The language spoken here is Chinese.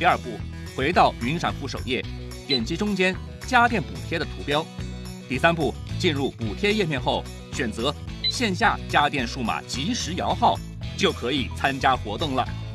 第二步，回到云闪付首页，点击中间家电补贴的图标。第三步，进入补贴页面后，选择线下家电数码即时摇号，就可以参加活动了。